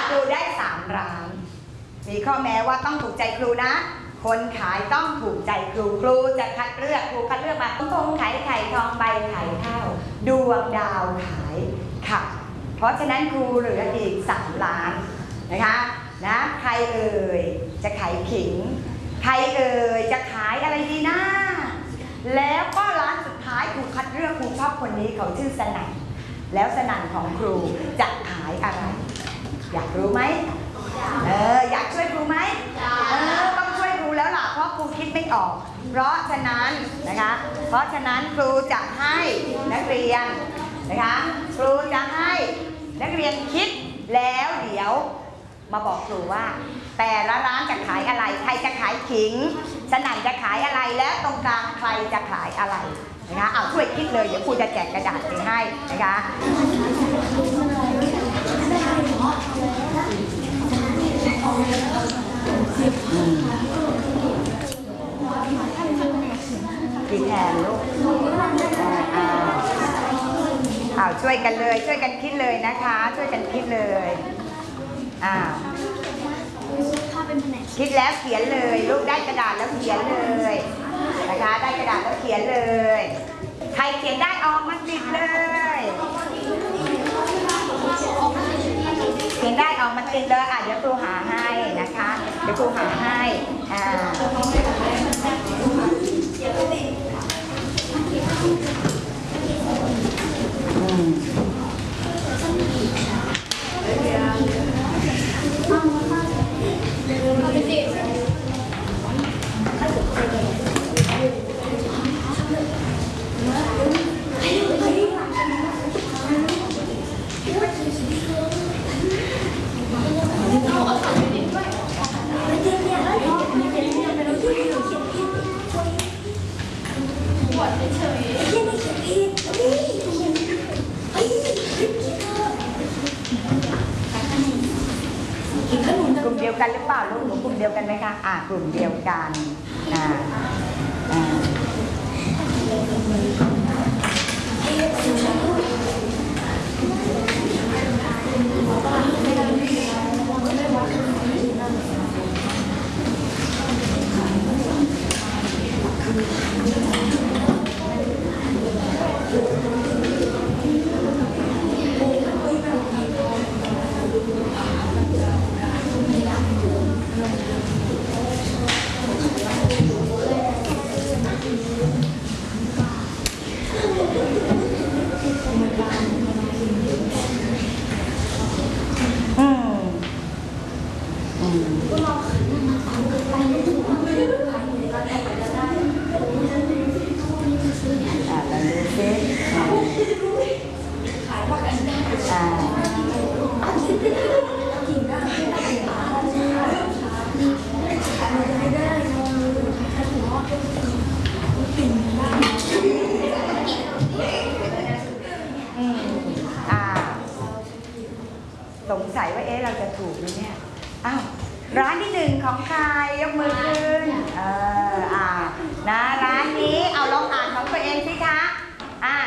ครูได้3 ร้านมีข้อแม้ว่าต้องถูกใจครูนะคนขายต้องถูกใจครูครูจะคัดเลือกครูคัดเลือกมาคงขายไข่ทองใบขายข้าวดวงดาวขายค่ะเพราะฉะนั้นครูเหลืออีก3 ล้านนะคะนะใครเอ่ยจะขายขิงใครเอ่ยจะขายอะไรดีนะแล้วก็ร้านสุดท้ายครูคัดเลือกครูชอบคนนี้เขาชื่อสนั่นแล้วสนั่นของครูจะขายอะไรอยากรู้ไหมอยากช่วยครูไหมต้องช่วยครูแล้วล่ะเพราะครูคิดไม่ออกเพราะฉะนั้นนะคะเพราะฉะนั้นครูจะให้นักเรียนนะคะครูจะให้นักเรียนคิดแล้วเดี๋ยวมาบอกครูว่าแต่ละร้านจะขายอะไรใครจะขายขิงสนั่นจะขายอะไรและตรงกลางใครจะขายอะไรนะคะเอาช่วยคิดเลยเดี๋ยวครูจะแจกกระดาษไปให้นะคะกี่แทนลูกช่วยกันเลยช่วยกันคิดเลยนะคะช่วยกันคิดเลยคิดแล้วเขียนเลยลูกได้กระดาษแล้วเขียนเลยนะคะได้กระดาษแล้วเขียนเลยใครเขียนได้ออกมาติดเลยเขียนได้ออกมาติดเลยเดี๋ยวครูหาให้นะคะเดี๋ยวครูหาให้กลุ่มเดียวกันหรือเปล่าลูกหนูกลุ่มเดียวกันไหมคะกลุ่มเดียวกันสงสัยว่าเราจะถูกไหมเนี่ยร้านที่1ของใครยกมือขึ้นนะร้านนี้เอาลองอ่านของตัวเองสิคะ